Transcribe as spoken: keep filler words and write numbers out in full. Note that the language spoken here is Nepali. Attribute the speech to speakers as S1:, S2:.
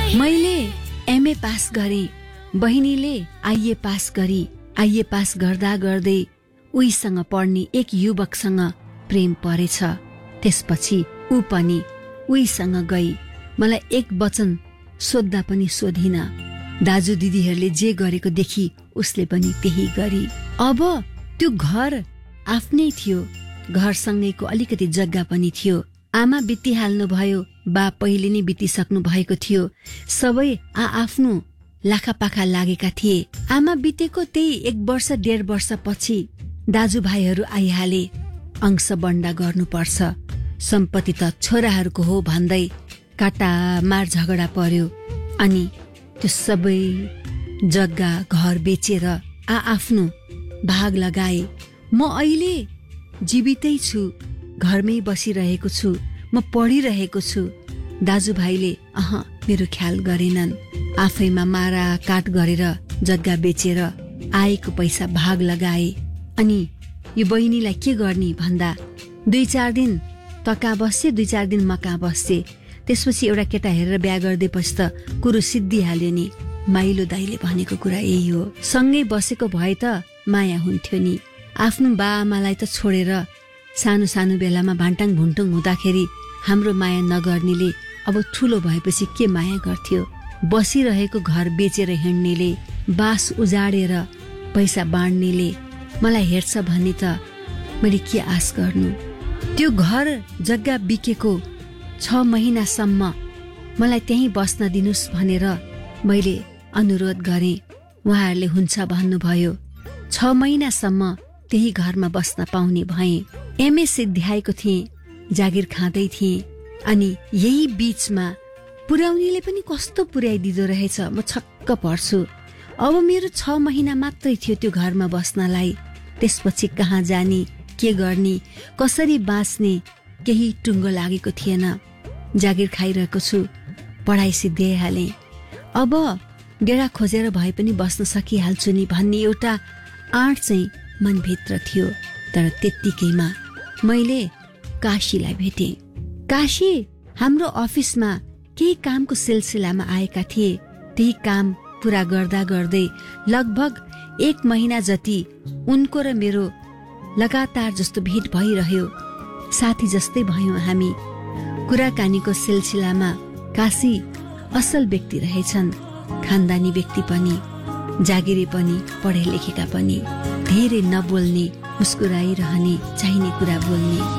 S1: मैले एमए पास गरे, बहिनीले आइए पास गरी। आइए पास गर्दा गर्दै उहीसँग पढ्ने एक युवकसँग प्रेम परेछ। त्यसपछि ऊ पनि उहीसँग गई। मलाई एक वचन सोद्धा पनि सोधिन। दाजु दिदीहरूले जे गरेको देखि उसले पनि त्यही गरी। अब त्यो घर आफ्नै थियो। घरसँगैको अलिकति जग्गा पनि थियो। आमा बितिहाल्नु भयो, बा पहिले नै बितिसक्नु भएको थियो। सबै आ आफ्नो लाखापाखा लागेका थिए। आमा बितेको त्यही एक वर्ष डेढ वर्ष पछि दाजुभाइहरू आइहाले। अंश बन्डा गर्नुपर्छ, सम्पत्ति त छोराहरूको हो भन्दै काटा मार झगडा पर्यो। अनि त्यो सबै जग्गा घर बेचेर आ आफ्नो भाग लगाए। म अहिले जीवितै छु, घरमै बसिरहेको छु, म पढिरहेको छु। दाजुभाइले अह मेरो ख्याल गरेनन्। आफैमा मारा काट गरेर जग्गा बेचेर आएको पैसा भाग लगाए। अनि यो बहिनीलाई के गर्ने भन्दा दुई चार दिन त कहाँ बस्थे, दुई चार दिन म कहाँ बस्थे। त्यसपछि एउटा केटा हेरेर बिहा गरिदिएपछि त कुरो सिद्धिहाल्यो नि। माइलो दाइले भनेको कुरा यही हो। सँगै बसेको भए त माया हुन्थ्यो नि। आफ्नो बा आमालाई त छोडेर सानो सानो बेलामा भान्टाङ भुन्टुङ हुँदाखेरि हाम्रो माया नगर्नेले अब ठुलो भएपछि के माया गर्थ्यो। बसिरहेको घर बेचेर हिँड्नेले, बास उजाडेर पैसा बाँड्नेले मलाई हेर्छ भन्ने त मैले के आश गर्नु। त्यो घर जग्गा बिकेको छ महिनासम्म मलाई त्यहीँ बस्न दिनुस् भनेर मैले अनुरोध गरेँ। उहाँहरूले हुन्छ भन्नुभयो। छ महिनासम्म त्यही घरमा बस्न पाउने भएँ। एमए सिद्ध्याएको थिएँ, जागिर खाँदै थिएँ। अनि यही बीचमा पुर्याउनेले पनि कस्तो पुर्याइदिँदो रहेछ, म छक्क पर्छु। अब मेरो छ महिना मात्रै थियो त्यो घरमा बस्नलाई। त्यसपछि कहाँ जाने, के गर्ने, कसरी बाँच्ने केही टुङ्गो लागेको थिएन। जागिर खाइरहेको छु, पढाइ सिद्ध्याइहाले। अब डेरा खोजेर भए पनि बस्न सकिहाल्छु नि भन्ने एउटा आँट चाहिँ मनभित्र थियो। तर त्यत्तिकैमा मैले काशीलाई भेटेँ। काशी हाम्रो अफिसमा केही कामको सिलसिलामा आएका थिए। त्यही काम पूरा गर्दा गर्दै लगभग एक महिना जति उनको र मेरो लगातार जस्तो भेट भइरह्यो। साथी जस्तै भयौं हामी। कुराकानीको सिलसिलामा काशी असल व्यक्ति रहेछन्, खानदानी व्यक्ति पनि, जागिरे पनि, पढे लेखेका पनि, धेरै नबोल्ने, मुस्कुराइरहने, चाहिने कुरा बोल्ने।